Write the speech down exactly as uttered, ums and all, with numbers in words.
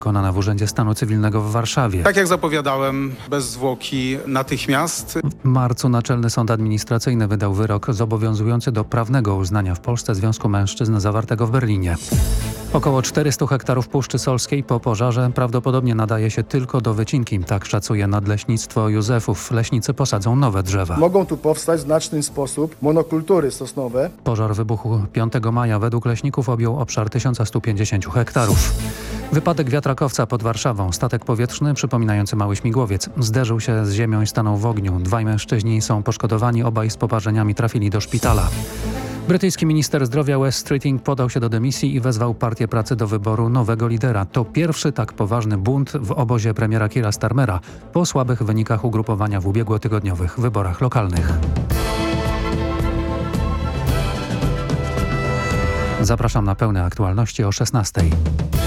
Konana w Urzędzie Stanu Cywilnego w Warszawie. Tak jak zapowiadałem, bez zwłoki natychmiast. W marcu Naczelny Sąd Administracyjny wydał wyrok zobowiązujący do prawnego uznania w Polsce Związku Mężczyzn zawartego w Berlinie. Około czterysta hektarów Puszczy Solskiej po pożarze prawdopodobnie nadaje się tylko do wycinki. Tak szacuje Nadleśnictwo Józefów. Leśnicy posadzą nowe drzewa. Mogą tu powstać w znaczny sposób monokultury sosnowe. Pożar wybuchł piątego maja. Według leśników objął obszar tysiąc sto pięćdziesiąt hektarów. Wypadek wiatrakowca pod Warszawą. Statek powietrzny przypominający mały śmigłowiec zderzył się z ziemią i stanął w ogniu. Dwaj mężczyźni są poszkodowani, obaj z poparzeniami trafili do szpitala. Brytyjski minister zdrowia Wes Streeting podał się do dymisji i wezwał Partię Pracy do wyboru nowego lidera. To pierwszy tak poważny bunt w obozie premiera Keira Starmera po słabych wynikach ugrupowania w ubiegłotygodniowych wyborach lokalnych. Zapraszam na pełne aktualności o szesnastej.